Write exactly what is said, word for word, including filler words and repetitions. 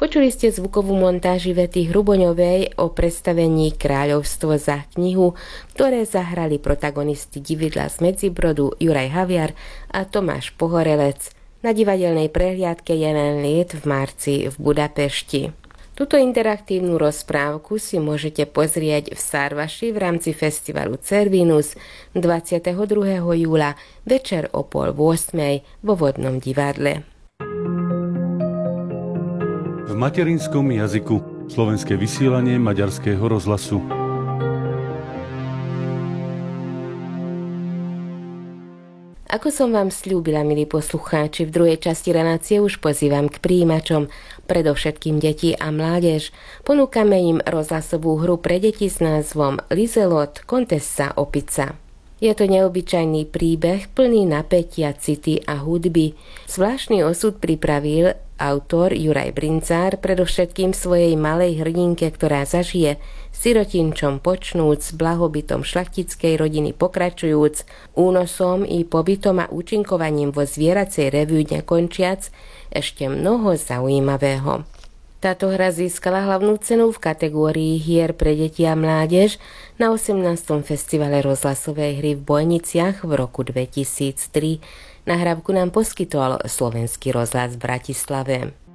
Počuli ste zvukovú montáž Ivety Hruboňovej o predstavení Kráľovstvo za knihu, ktoré zahrali protagonisti Divadla z Medzibrodu Juraj Haviar a Tomáš Pohorelec. Na divadelnej prehliadke Jelen Liet v marci v Budapešti. Tuto interaktívnu rozprávku si môžete pozrieť v Sarvaši v rámci festivalu Cervinus dvadsiateho druhého júla večer o pol ôsmej vo Vodnom divadle. V materinskom jazyku slovenské vysielanie Maďarského rozhlasu. Ako som vám sľúbila, milí poslucháči, v druhej časti relácie už pozývam k prijímačom, predovšetkým deti a mládež. Ponúkame im rozhlasovú hru pre deti s názvom Lizelot Kontessa Opica. Je to neobyčajný príbeh plný napätia, city a hudby. Zvláštny osud pripravil autor Juraj Brincár predovšetkým svojej malej hrdinke, ktorá zažije sirotinčom počnúc, blahobytom šlachtickej rodiny pokračujúc, únosom i pobytom a účinkovaním vo zvieracej revue nekončiac ešte mnoho zaujímavého. Táto hra získala hlavnú cenu v kategórii hier pre deti a mládež na osemnástom festivale rozhlasovej hry v Bojniciach v roku dvetisíctri. Nahrávku nám poskytol Slovenský rozhlas v Bratislave.